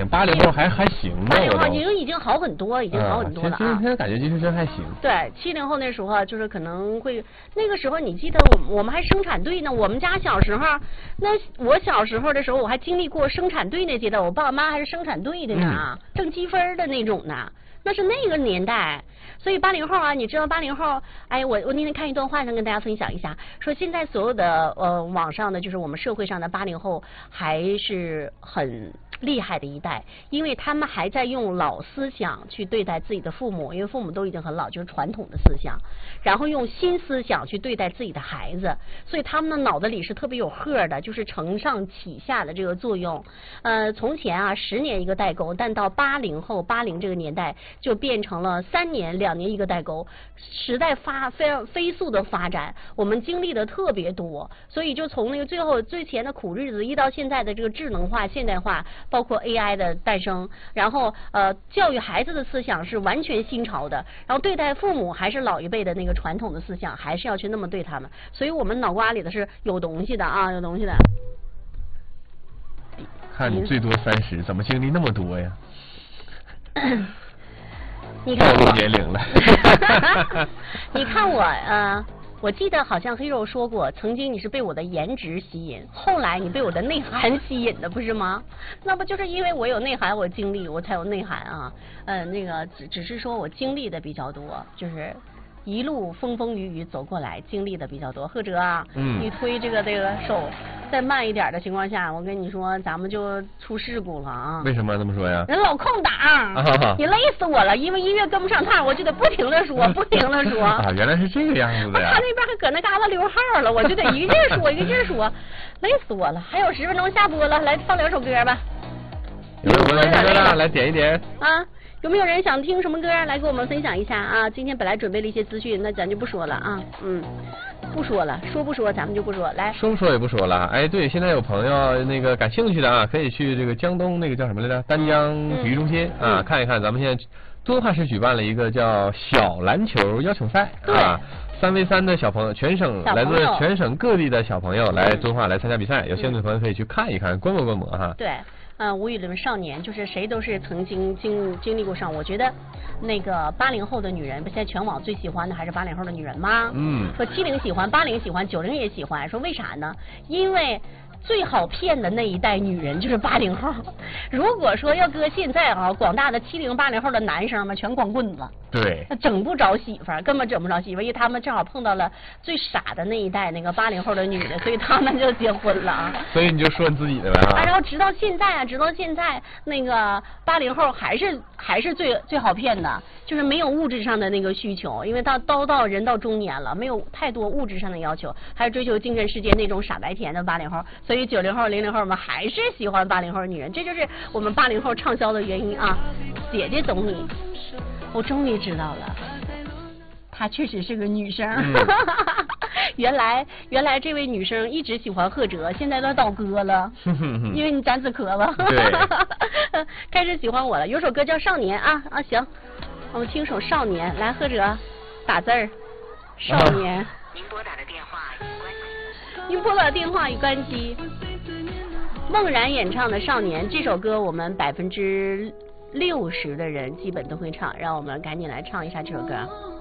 80后还行呢 ，80后已经好很多，已经好很多了啊。 今天感觉精神真还行。 对，70后那时候就是可能会，那个时候你记得我们还生产队呢，我们家小时候，那我小时候的时候我还经历过生产队那阶段，我爸妈还是生产队的呢，挣积分的那种呢。那是那个年代，所以80后啊，你知道80后，哎，我那天看一段话，想跟大家分享一下，说现在所有的网上的就是我们社会上的80后还是很厉害的一代，因为他们还在用老思想去对待自己的父母，因为父母都已经很老，就是传统的思想，然后用新思想去对待自己的孩子，所以他们的脑子里是特别有核的，就是承上启下的这个作用。从前啊10年一个代沟，但到80后80这个年代就变成了3年2年一个代沟，时代飞速的发展，我们经历的特别多，所以就从那个最前的苦日子，一到现在的这个智能化现代化，包括 AI 的诞生，然后教育孩子的思想是完全新潮的，然后对待父母还是老一辈的那个传统的思想，还是要去那么对他们，所以我们脑瓜里的是有东西的啊，有东西的。 看你最多30，怎么经历那么多呀？ 你看我年龄了。 你看我记得好像黑肉说过，曾经你是被我的颜值吸引，后来你被我的内涵吸引的，不是吗？那不就是因为我有内涵，我经历，我才有内涵啊。那个只是说我经历的比较多，就是一路风风雨雨走过来，经历的比较多。贺哲啊，你推这个手再慢一点的情况下，我跟你说，咱们就出事故了啊！ 为什么这么说呀？ 人老空档，你累死我了，因为音乐跟不上趟，我就得不停的说，不停的说。 啊，原来是这个样子的呀！ 他那边还搁那嘎达溜号了，我就得一个劲儿说，一个劲儿说，累死我了。还有10分钟下播了，来放2首歌吧。 有没有人歌来点一点？ 啊，有没有人想听什么歌来给我们分享一下啊？今天本来准备了一些资讯，那咱就不说了啊，不说了，说不说咱们就不说，来说不说也不说了。哎，对，现在有朋友那个感兴趣的啊，可以去这个江东那个叫什么来着，丹江体育中心啊，看一看。咱们现在敦化市举办了一个叫小篮球邀请赛啊，3v3的小朋友，来自全省各地的小朋友来敦化来参加比赛，有兴趣的朋友可以去看一看，观摩哈。 对。无与伦少年，就是谁都是曾经经历过上。我觉得那个80后的女人，现在全网最喜欢的还是80后的女人吗？说70喜欢，80喜欢，90也喜欢。说为啥呢？因为最好骗的那一代女人就是80后。如果说要搁现在啊，广大的70、80后的男生们全光棍子， 对， 整不着媳妇儿，根本整不着媳妇儿，因为他们正好碰到了最傻的那一代那个80后的女的，所以他们就结婚了啊。 所以你就说你自己的呗啊。 然后直到现在那个80后还是最好骗的，就是没有物质上的那个需求，因为到人到中年了，没有太多物质上的要求，还是追求精神世界那种傻白甜的80后，所以90后、00后们还是喜欢80后女人，这就是我们80后畅销的原因啊。姐姐懂你，我终于知道了，她确实是个女生。原来这位女生一直喜欢贺哲，现在都倒戈了，因为你展子壳了。对，开始喜欢我了。有首歌叫《少年》啊，行，我们听首《少年》，来贺哲打字儿，少年。您拨打的电话已关机。孟然演唱的《少年》这首歌，我们60%的人基本都会唱，让我们赶紧来唱一下这首歌。